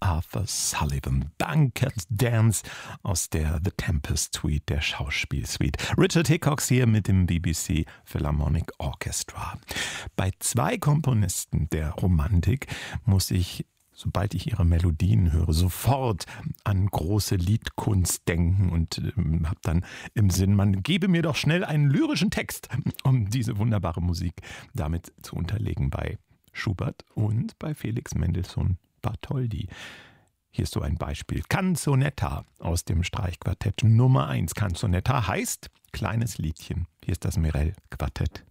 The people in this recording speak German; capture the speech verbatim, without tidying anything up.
Arthur Sullivan. Banker's Dance aus der The Tempest Suite, der Schauspielsuite. Richard Hickox hier mit dem B B C Philharmonic Orchestra. Bei zwei Komponisten der Romantik muss ich, sobald ich ihre Melodien höre, sofort an große Liedkunst denken und äh, habe dann im Sinn, man gebe mir doch schnell einen lyrischen Text, um diese wunderbare Musik damit zu unterlegen, bei Schubert und bei Felix Mendelssohn Bartholdy. Hier ist so ein Beispiel. Canzonetta aus dem Streichquartett Nummer eins. Canzonetta heißt kleines Liedchen. Hier ist das Mirel-Quartett.